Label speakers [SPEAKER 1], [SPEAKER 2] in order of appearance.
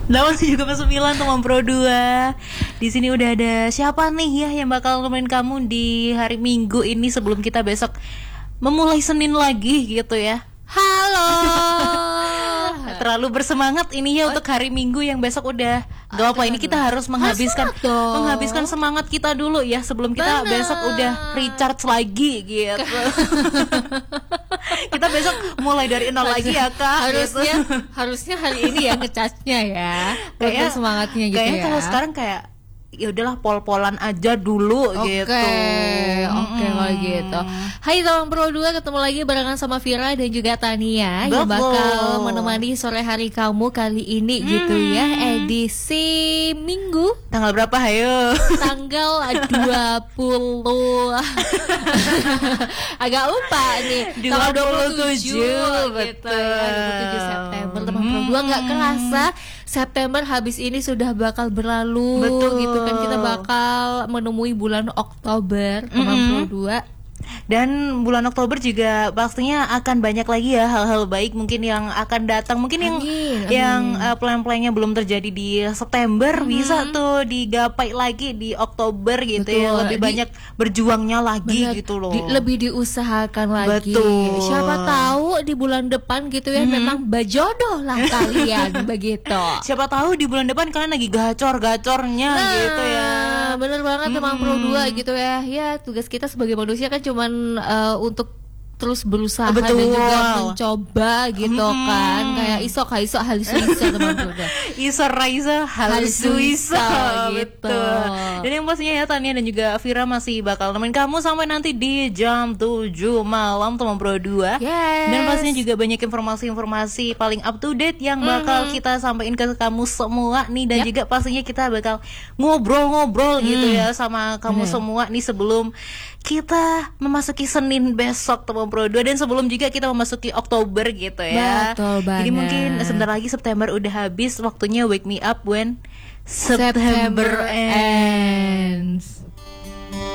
[SPEAKER 1] 8.9 teman Pro 2. Di sini udah ada siapa nih ya yang bakal nemenin kamu di hari Minggu ini sebelum kita besok memulai Senin lagi gitu ya.
[SPEAKER 2] Halo.
[SPEAKER 1] Terlalu bersemangat ini ya untuk hari Minggu yang besok udah gak apa ini kita harus menghabiskan semangat kita dulu ya sebelum kita besok udah recharge lagi gitu. Kita besok mulai dari nol lagi ya Kak.
[SPEAKER 2] Harusnya hari ini ya ngecasnya ya. Kayak semangatnya gitu
[SPEAKER 1] kayaknya
[SPEAKER 2] ya.
[SPEAKER 1] Kalau sekarang kayak ya udahlah pol-polan aja dulu gitu.
[SPEAKER 2] Oke, kalau gitu. Hai teman Pro 2, ketemu lagi barengan sama Vira dan juga Tania yang bakal menemani sore hari kamu kali ini gitu ya. Edisi Minggu.
[SPEAKER 1] Tanggal berapa hayo?
[SPEAKER 2] Tanggal 20. Agak lupa nih. Tanggal 27 gitu ya. 27 September teman Pro 2, enggak kerasa September habis ini sudah bakal berlalu.
[SPEAKER 1] Betul
[SPEAKER 2] gitu kan, kita bakal menemui bulan Oktober teman Pro 2.
[SPEAKER 1] Dan bulan Oktober juga pastinya akan banyak lagi ya hal-hal baik mungkin yang akan datang. Mungkin yang plan-plannya belum terjadi di September bisa tuh digapai lagi di Oktober gitu. Betul. Ya lebih banyak berjuangnya lagi gitu loh.
[SPEAKER 2] Lebih diusahakan lagi.
[SPEAKER 1] Betul.
[SPEAKER 2] Siapa tahu di bulan depan gitu ya memang bajodoh lah kalian begitu.
[SPEAKER 1] Siapa tahu di bulan depan kalian lagi gacor-gacornya gitu ya.
[SPEAKER 2] Bener banget teman Pro 2 gitu ya. Ya tugas kita sebagai manusia kan cuman untuk terus berusaha dan juga mencoba gitu kan. Kayak iso halus teman Pro 2.
[SPEAKER 1] Iso halus gitu. Dan yang pastinya ya Tania dan juga Vira masih bakal nemenin kamu sampai nanti di jam 7 malam teman Pro 2. Dan pastinya juga banyak informasi-informasi paling up to date yang bakal kita sampaikan ke kamu semua nih. Dan juga pastinya kita bakal ngobrol-ngobrol gitu ya sama kamu semua nih sebelum kita memasuki Senin besok teman Pro 2 dan sebelum juga kita memasuki Oktober gitu ya.
[SPEAKER 2] Betul banget.
[SPEAKER 1] Jadi mungkin sebentar lagi September udah habis, waktunya wake me up when September ends.